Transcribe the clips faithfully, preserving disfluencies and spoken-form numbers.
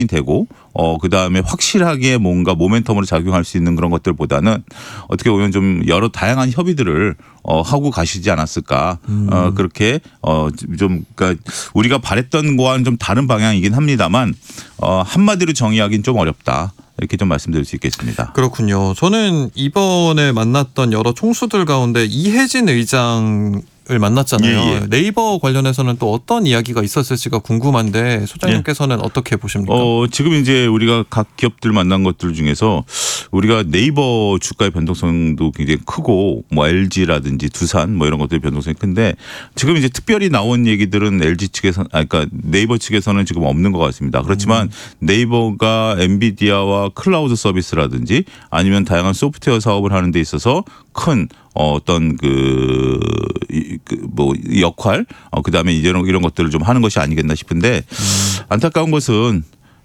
되고 어 그다음에 확실하게 뭔가 모멘텀으로 작용할 수 있는 그런 것들보다는 어떻게 보면 좀 여러 다양한 협의들을 어 하고 가시지 않았을까. 음. 어 그렇게 어 좀 그러니까 우리가 바랬던 거와는 좀 다른 방향이긴 합니다만 어 한마디로 정의하기는 좀 어렵다. 이렇게 좀 말씀드릴 수 있겠습니다. 그렇군요. 저는 이번에 만났던 여러 총수들 가운데 이해진 의장을 만났잖아요. 예, 예. 네이버 관련해서는 또 어떤 이야기가 있었을지가 궁금한데 소장님께서는 예. 어떻게 보십니까? 어, 지금 이제 우리가 각 기업들 만난 것들 중에서 우리가 네이버 주가의 변동성도 굉장히 크고 뭐 엘지라든지 두산 뭐 이런 것들의 변동성이 큰데 지금 이제 특별히 나온 얘기들은 엘지 측에서 아 그러니까 네이버 측에서는 지금 없는 것 같습니다. 그렇지만 음. 네이버가 엔비디아와 클라우드 서비스라든지 아니면 다양한 소프트웨어 사업을 하는 데 있어서 큰 어, 어떤 그, 그, 뭐, 역할, 어, 그 다음에 이런, 이런 것들을 좀 하는 것이 아니겠나 싶은데 음. 안타까운 것은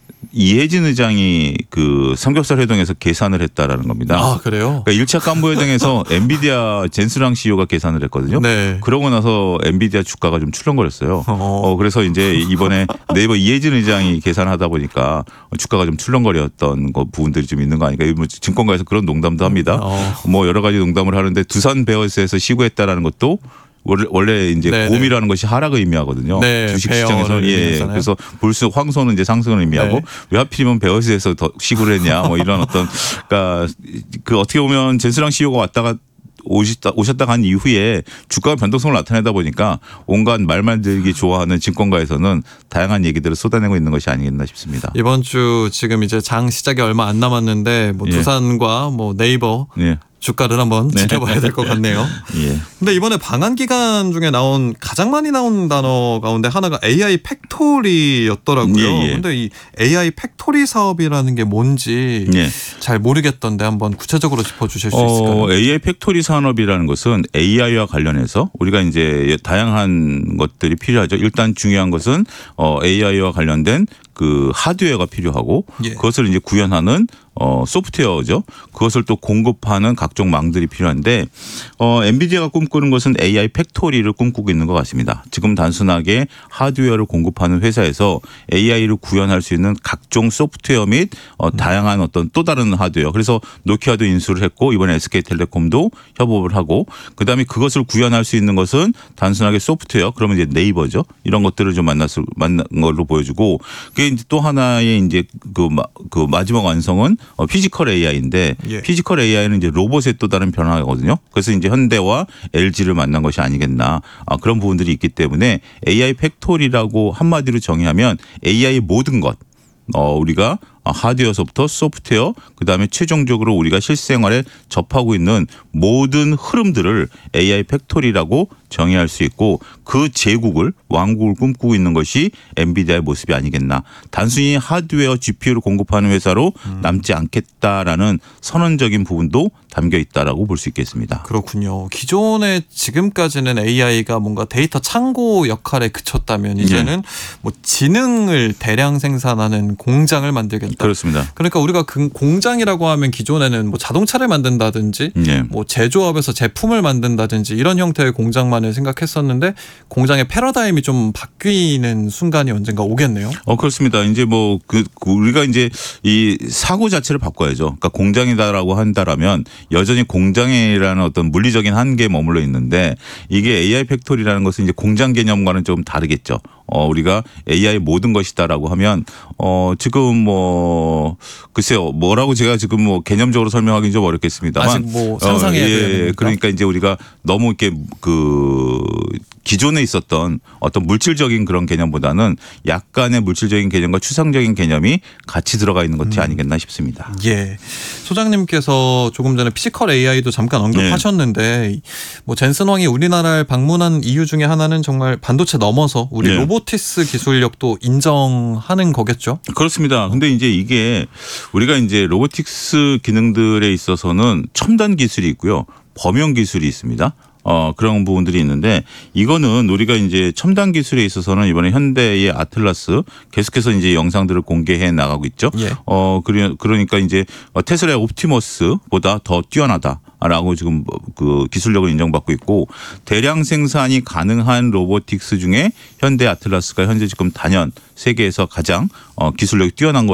이해진 의장이 그 삼겹살 회동에서 계산을 했다라는 겁니다. 아, 그래요? 그러니까 일 차 간부 회동에서 엔비디아 젠스랑 씨이오가 계산을 했거든요. 네. 그러고 나서 엔비디아 주가가 좀 출렁거렸어요. 어. 어, 그래서 이제 이번에 네이버 이해진 의장이 계산하다 보니까 주가가 좀 출렁거렸던 거 부분들이 좀 있는 거 아닌가. 뭐 증권가에서 그런 농담도 합니다. 어. 뭐 여러 가지 농담을 하는데 두산 베어스에서 시구했다라는 것도 원래 이제 네네. 곰이라는 것이 하락을 의미하거든요. 네, 주식 시장에서 예. 그래서 볼수록 황소는 이제 상승을 의미하고 네. 왜 하필이면 베어스에서 더 시구를 했냐 뭐 이런 어떤 그러니까 그 어떻게 보면 젠스랑 씨이오가 왔다가 오셨다 오셨다 간 이후에 주가 변동성을 나타내다 보니까 온갖 말만 들기 좋아하는 증권가에서는 다양한 얘기들을 쏟아내고 있는 것이 아니겠나 싶습니다. 이번 주 지금 이제 장 시작이 얼마 안 남았는데 뭐 예. 두산과 뭐 네이버 예. 주가를 한번 네. 지켜봐야 될 것 같네요. 예. 근데 이번에 방한 기간 중에 나온 가장 많이 나온 단어 가운데 하나가 에이아이 팩토리였더라고요. 예, 예. 근데 이 에이아이 팩토리 사업이라는 게 뭔지 예. 잘 모르겠던데 한번 구체적으로 짚어주실 수 있을까요? 어, 에이아이 팩토리 산업이라는 것은 에이아이와 관련해서 우리가 이제 다양한 것들이 필요하죠. 일단 중요한 것은 어, 에이아이와 관련된 그 하드웨어가 필요하고 예. 그것을 이제 구현하는 어, 소프트웨어죠. 그것을 또 공급하는 각종 망들이 필요한데 어, 엔비디아가 꿈꾸는 것은 에이아이 팩토리를 꿈꾸고 있는 것 같습니다. 지금 단순하게 하드웨어를 공급하는 회사에서 에이아이를 구현할 수 있는 각종 소프트웨어 및 어, 다양한 어떤 또 다른 하드웨어. 그래서 노키아도 인수를 했고 이번에 에스케이텔레콤도 협업을 하고 그다음에 그것을 구현할 수 있는 것은 단순하게 소프트웨어 그러면 이제 네이버죠. 이런 것들을 좀 만났을 만난 걸로 보여주고 그게 이제 또 하나의 이제 그, 그 마지막 완성은 어, 피지컬 에이아이인데 예. 피지컬 에이아이는 이제 로봇의 또 다른 변화거든요. 그래서 이제 현대와 엘지를 만난 것이 아니겠나 아, 그런 부분들이 있기 때문에 에이아이 팩토리라고 한마디로 정의하면 에이아이 모든 것 어, 우리가 하드웨어서부터 소프트웨어 그다음에 최종적으로 우리가 실생활에 접하고 있는 모든 흐름들을 에이아이 팩토리라고 정의할 수 있고 그 제국을 왕국을 꿈꾸고 있는 것이 엔비디아의 모습이 아니겠나. 단순히 하드웨어 지피유를 공급하는 회사로 음. 남지 않겠다라는 선언적인 부분도 담겨 있다라고 볼 수 있겠습니다. 그렇군요. 기존에 지금까지는 에이아이가 뭔가 데이터 창고 역할에 그쳤다면 이제는 네. 뭐 지능을 대량 생산하는 공장을 만들겠다. 그렇습니다. 그러니까 우리가 그 공장이라고 하면 기존에는 뭐 자동차를 만든다든지 네. 뭐 제조업에서 제품을 만든다든지 이런 형태의 공장만을 생각했었는데 공장의 패러다임이 좀 바뀌는 순간이 언젠가 오겠네요. 어 그렇습니다. 이제 뭐 그 우리가 이제 이 사고 자체를 바꿔야죠. 그러니까 공장이다라고 한다라면 여전히 공장이라는 어떤 물리적인 한계에 머물러 있는데 이게 에이아이 팩토리라는 것은 이제 공장 개념과는 좀 다르겠죠. 어, 우리가 에이아이 모든 것이다라고 하면, 어, 지금 뭐, 글쎄요, 뭐라고 제가 지금 뭐 개념적으로 설명하기는 좀 어렵겠습니다만. 아직 뭐 상상해야 어, 예, 되는 그러니까 이제 우리가 너무 이렇게 그 기존에 있었던 어떤 물질적인 그런 개념보다는 약간의 물질적인 개념과 추상적인 개념이 같이 들어가 있는 것이 음. 아니겠나 싶습니다. 예. 소장님께서 조금 전에 피지컬 에이아이도 잠깐 언급하셨는데 네. 뭐 젠슨 왕이 우리나라를 방문한 이유 중에 하나는 정말 반도체 넘어서 우리 네. 로보티스 기술력도 인정하는 거겠죠? 그렇습니다. 근데 이제 이게 우리가 이제 로보틱스 기능들에 있어서는 첨단 기술이 있고요. 범용 기술이 있습니다. 어, 그런 부분들이 있는데 이거는 우리가 이제 첨단 기술에 있어서는 이번에 현대의 아틀라스 계속해서 이제 영상들을 공개해 나가고 있죠. 예. 어, 그러니까 이제 테슬라의 옵티머스보다 더 뛰어나다. 라고 지금 그 기술력을 인정받고 있고 대량 생산이 가능한 로보틱스 중에 현대 아틀라스가 현재 지금 단연 세계에서 가장 기술력이 뛰어난 것